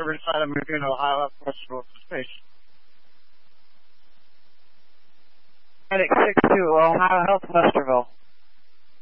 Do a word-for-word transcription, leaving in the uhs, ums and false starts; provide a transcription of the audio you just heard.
starboard side. I'm moving to Ohio Health Festival Station. Medic six two, Ohio Health Westerville.